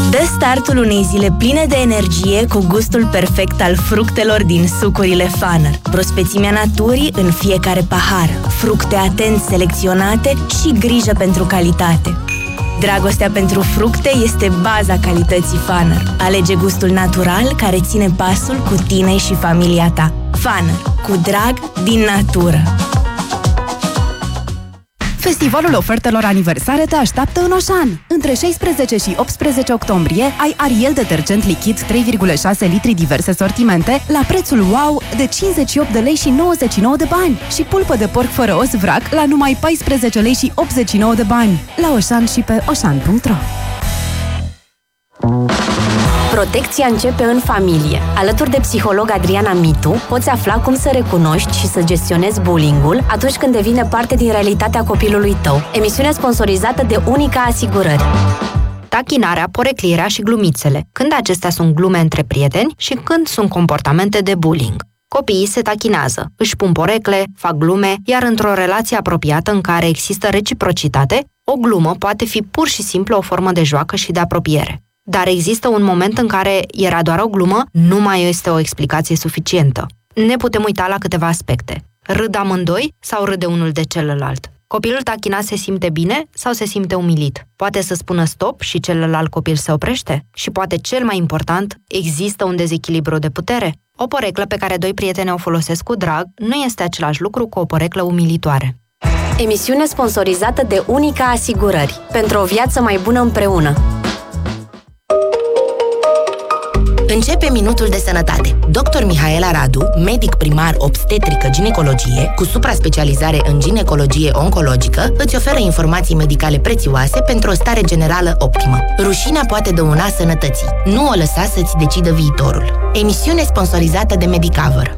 Dă startul unei zile pline de energie cu gustul perfect al fructelor din sucurile Fanner. Prospețimea naturii în fiecare pahar, fructe atent selecționate și grijă pentru calitate. Dragostea pentru fructe este baza calității Fanner. Alege gustul natural care ține pasul cu tine și familia ta. Fanner, cu drag din natură. Festivalul ofertelor aniversare te așteaptă în Oșan. Între 16 și 18 octombrie ai Ariel detergent lichid 3,6 litri diverse sortimente la prețul wow de 58 de lei și 99 de bani și pulpă de porc fără os vrac la numai 14 lei și 89 de bani. La Oșan și pe oșan.ro. Protecția începe în familie. Alături de psiholog Adriana Mitu, poți afla cum să recunoști și să gestionezi bullying-ul atunci când devine parte din realitatea copilului tău. Emisiune sponsorizată de Unica Asigurări. Tachinarea, poreclirea și glumițele. Când acestea sunt glume între prieteni și când sunt comportamente de bullying. Copiii se tachinează, își pun porecle, fac glume, iar într-o relație apropiată în care există reciprocitate, o glumă poate fi pur și simplu o formă de joacă și de apropiere. Dar există un moment în care era doar o glumă, nu mai este o explicație suficientă. Ne putem uita la câteva aspecte. Râd amândoi sau râde unul de celălalt? Copilul tachinat se simte bine sau se simte umilit? Poate să spună stop și celălalt copil se oprește? Și poate cel mai important, există un dezechilibru de putere? O poreclă pe care doi prieteni o folosesc cu drag nu este același lucru cu o poreclă umilitoare. Emisiune sponsorizată de Unica Asigurări. Pentru o viață mai bună împreună. Începe Minutul de Sănătate. Dr. Mihaela Radu, medic primar obstetrică-ginecologie, cu supra-specializare în ginecologie oncologică, îți oferă informații medicale prețioase pentru o stare generală optimă. Rușinea poate dăuna sănătății. Nu o lăsa să-ți decidă viitorul. Emisiune sponsorizată de Medicover.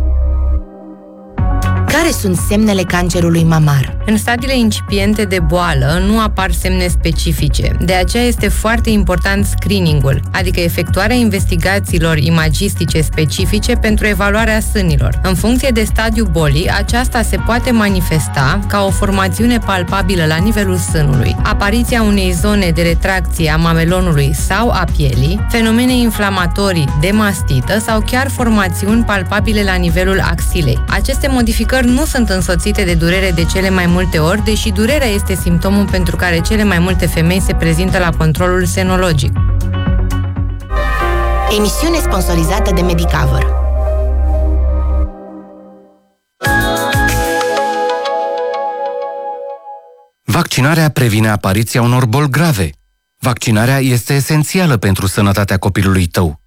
Care sunt semnele cancerului mamar? În stadiile incipiente de boală nu apar semne specifice. De aceea este foarte important screening-ul, adică efectuarea investigațiilor imagistice specifice pentru evaluarea sânilor. În funcție de stadiul bolii, aceasta se poate manifesta ca o formațiune palpabilă la nivelul sânului, apariția unei zone de retracție a mamelonului sau a pielii, fenomene inflamatorii de mastită sau chiar formațiuni palpabile la nivelul axilei. Aceste modificări nu sunt însoțite de durere de cele mai multe ori, deși durerea este simptomul pentru care cele mai multe femei se prezintă la controlul senologic. Emisiune sponsorizată de Medicover. Vaccinarea previne apariția unor boli grave. Vaccinarea este esențială pentru sănătatea copilului tău.